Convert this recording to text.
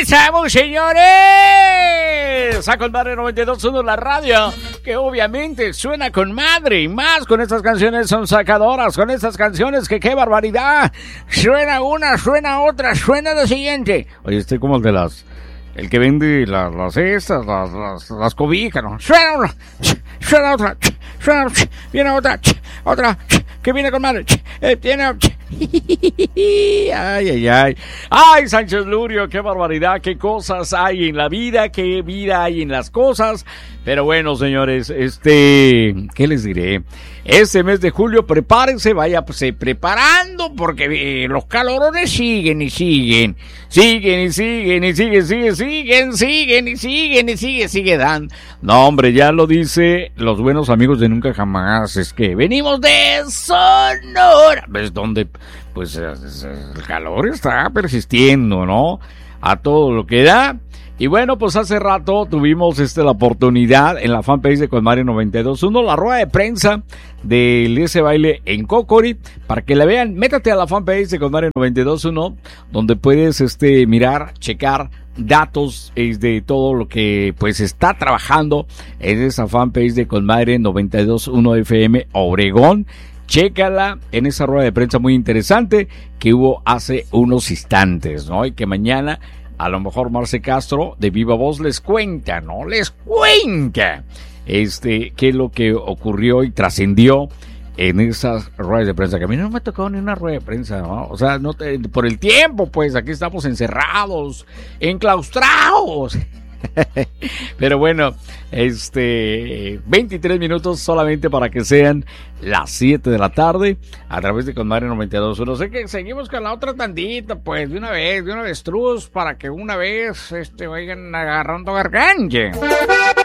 regresamos, señores. A con madre 92.1 la radio, que obviamente suena con madre y más con estas canciones son sacadoras, con estas canciones que qué barbaridad. Suena una, suena otra, suena lo siguiente. Oye, estoy como el de el que vende las cobijas, ¿no? Suena una, suena otra, suena, viene otra, que viene con madre, tiene... Ay, Sánchez Lurio, qué barbaridad, qué cosas hay en la vida, qué vida hay en las cosas. Pero bueno, señores, ¿qué les diré? Este mes de julio, prepárense, váyase preparando, porque los calorones siguen y siguen dan. No, hombre, ya lo dice los buenos amigos de Nunca Jamás, es que venimos de Sonora, ¿ves dónde? Pues el calor está persistiendo, ¿no? A todo lo que da. Y bueno, pues hace rato tuvimos la oportunidad en la fanpage de Con Madre 92.1, la rueda de prensa del ese baile en Cocori, para que la vean. Métate a la fanpage de Con Madre 92.1, donde puedes mirar, checar datos de todo lo que pues está trabajando en esa fanpage de Con Madre 92.1 FM Obregón. Chécala en esa rueda de prensa muy interesante que hubo hace unos instantes, ¿no? Y que mañana a lo mejor Marce Castro de Viva Voz les cuenta, ¿no? Les cuenta qué es lo que ocurrió y trascendió en esas ruedas de prensa, que a mí no me ha tocado ni una rueda de prensa, ¿no? O sea, por el tiempo, pues, aquí estamos encerrados, enclaustrados. Pero bueno, 23 minutos solamente para que sean las 7 de la tarde a través de Con Madre 92.1. Sé que seguimos con la otra tandita, pues, de una vez, truz, para que una vez vayan agarrando garganche.